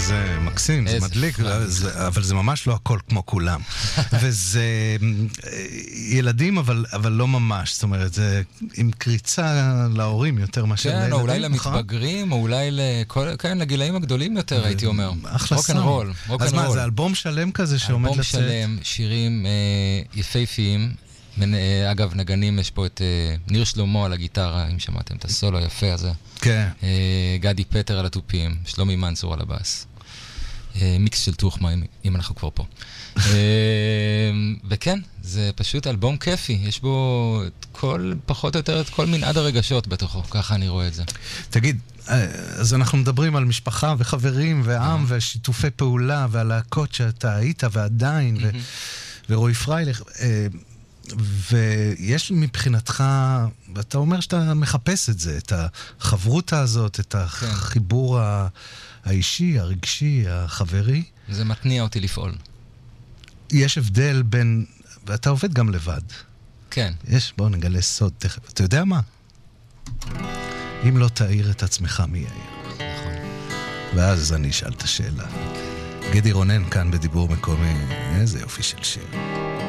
זה מקסים, זה מדליק, אבל זה ממש לא הכל כמו כולם. וזה ילדים, אבל לא ממש. זאת אומרת, זה עם קריצה להורים יותר מאשר לילדים. כן, או אולי למתבגרים, או אולי לגילאים הגדולים יותר, הייתי אומר. אחלה סאונד. רוק'נ'רול. אז מה, זה אלבום שלם כזה שעומד לצאת? אלבום שלם, שירים יפהפיים. אגב, נגנים, יש פה את ניר שלמה על הגיטרה, אם שמעתם את הסולו היפה הזה. כן. גדי פטר על התופים, שלומי מנצור על הבאס. מיקס של תוכמה, אם אנחנו כבר פה. וכן, זה פשוט אלבום כיפי, יש בו פחות או יותר את כל מנעד הרגשות בתוכו, ככה אני רואה את זה. תגיד, אז אנחנו מדברים על משפחה וחברים ועם ושיתופי פעולה והלהקות שאתה היית ועדיין, ורועי פריילך, ויש מבחינתך, אתה אומר שאתה מחפש את זה, את החברותה הזאת, את החיבור האישי, הרגשי, החברי. זה מתניע אותי לפעול. יש הבדל בין, ואתה עובד גם לבד. כן. בואו נגלה סוד תכף. אתה יודע מה? אם לא תאיר את עצמך, מי יאיר? נכון. ואז אני אשאל את השאלה. גדי רונן כאן בדיבור מקומי, איזה יופי של שיר.